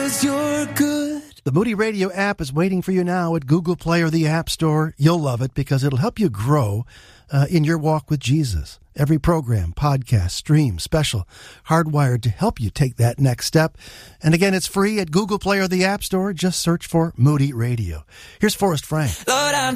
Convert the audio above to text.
'cause you're good. The Moody Radio app is waiting for you now at Google Play or the App Store. You'll love it because it'll help you grow in your walk with Jesus. Every program, podcast, stream, special, hardwired to help you take that next step. And again, it's free at Google Play or the App Store. Just search for Moody Radio. Here's Forrest Frank. Lord, I'm